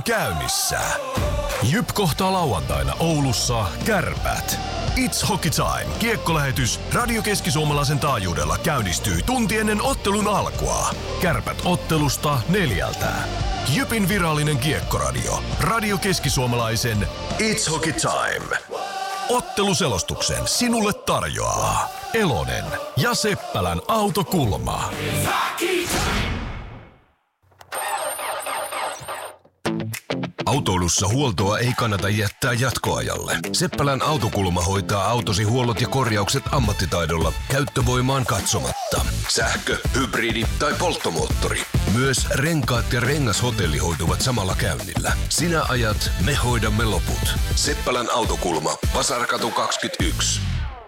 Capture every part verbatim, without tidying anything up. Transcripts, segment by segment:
käynnissä. Jyp kohtaa lauantaina Oulussa Kärpät. It's Hockey Time. Kiekkolähetys Radio Keski-Suomalaisen taajuudella käynnistyy tunti ennen ottelun alkua. Kärpät ottelusta neljältä. Jypin virallinen kiekkoradio. Radio Keski-Suomalaisen It's Hockey Time. Otteluselostuksen sinulle tarjoaa Elonen ja Seppälän autokulma. Autoilussa huoltoa ei kannata jättää jatkoajalle. Seppälän autokulma hoitaa autosi huollot ja korjaukset ammattitaidolla käyttövoimaan katsomatta. Sähkö, hybridi tai polttomoottori. Myös renkaat ja rengashotelli hoituvat samalla käynnillä. Sinä ajat, me hoidamme loput. Seppälän autokulma, Vasarkatu kaksikymmentäyksi.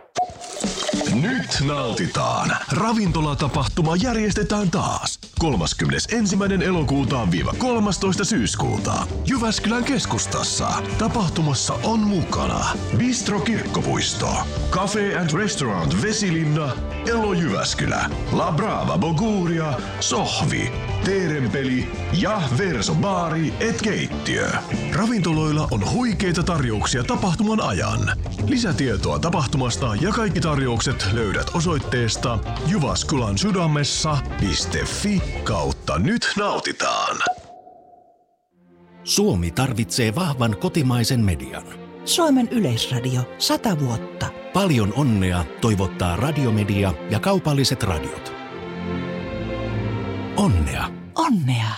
Nyt nautitaan. Ravintolatapahtuma järjestetään taas. kolmaskymmenesensimmäinen elokuuta viiva kolmastoista syyskuuta. Jyväskylän keskustassa. Tapahtumassa on mukana Bistro Kirkkopuisto, Cafe and Restaurant Vesilinna, Elo Jyväskylä, La Brava Boguria, Sohvi, Teerenpeli ja Verso Baari et keittiö. Ravintoloilla on huikeita tarjouksia tapahtuman ajan. Lisätietoa tapahtumasta ja kaikki tarjoukset löydät osoitteesta Jyväskylän sydämessä piste fi kautta nyt nautitaan. Suomi tarvitsee vahvan kotimaisen median. Suomen Yleisradio sata vuotta. Paljon onnea toivottaa Radiomedia ja kaupalliset radiot. Onnea. Onnea.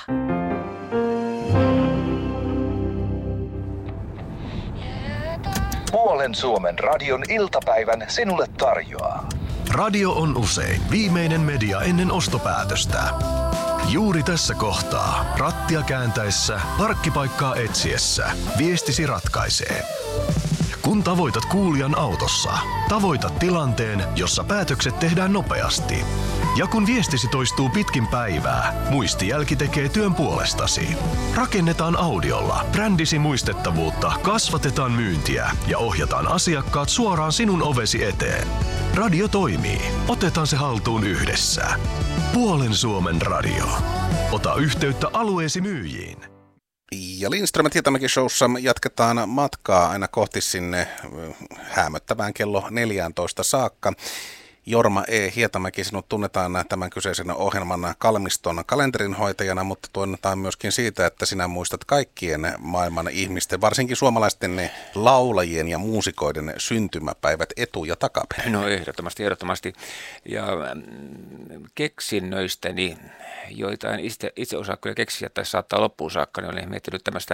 Puolen Suomen radion iltapäivän sinulle tarjoaa. Radio on usein viimeinen media ennen ostopäätöstä. Juuri tässä kohtaa, rattia kääntäessä, parkkipaikkaa etsiessä, viestisi ratkaisee. Kun tavoitat kuulijan autossa, tavoitat tilanteen, jossa päätökset tehdään nopeasti. Ja kun viestisi toistuu pitkin päivää, muistijälki tekee työn puolestasi. Rakennetaan audiolla brändisi muistettavuutta, kasvatetaan myyntiä ja ohjataan asiakkaat suoraan sinun ovesi eteen. Radio toimii. Otetaan se haltuun yhdessä. Puolen Suomen radio. Ota yhteyttä alueesi myyjiin. Ja Lindström Hietamäki showssa jatketaan matkaa aina kohti sinne häämöttävään kello neljätoista saakka. Jorma E. Hietamäki, sinut tunnetaan tämän kyseisen ohjelman Kalmiston kalenterinhoitajana, mutta tunnetaan myöskin siitä, että sinä muistat kaikkien maailman ihmisten, varsinkin suomalaisten laulajien ja muusikoiden syntymäpäivät etu- ja takapäin. No ehdottomasti, ehdottomasti. Ja keksinnöistäni, joita en itse, itse osaa kyllä keksiä tai saattaa loppuun saakka, niin olen miettinyt tämmöistä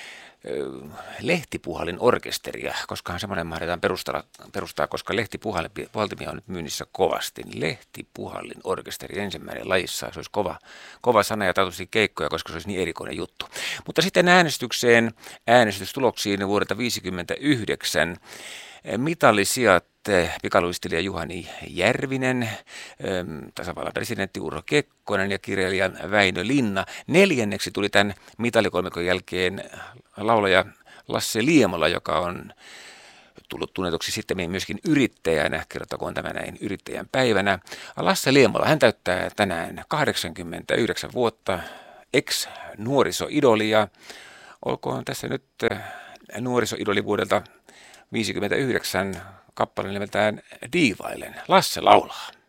lehtipuhalin orkesteria, koskahan semmoinen mahdetaan perustaa, perustaa, koska lehtipuhaltimia on nyt myynnissä kovasti. Lehtipuhalin orkesteri ensimmäinen lajissa, se olisi kova, kova sana ja taatusti keikkoja, koska se olisi niin erikoinen juttu. Mutta sitten äänestykseen, äänestystuloksiin vuodelta tuhatyhdeksänsataayhdeksänkymmentäyhdeksän mitallisijat pikaluistelija Juhani Järvinen, tasavallan presidentti Urho Kekkonen ja kirjailija Väinö Linna. Neljänneksi tuli tämän mitalikolmikon jälkeen laulaja Lasse Liemola, joka on tullut tunnetuksi sitten myöskin yrittäjänä, kerrottakoon tämä näin yrittäjän päivänä. Lasse Liemola, hän täyttää tänään kahdeksankymmentäyhdeksän vuotta, ex-nuorisoidoli ja olkoon tässä nyt nuorisoidoli vuodelta viisikymmentäyhdeksän kappale nimeltään Diivailen. Lasse laulaa.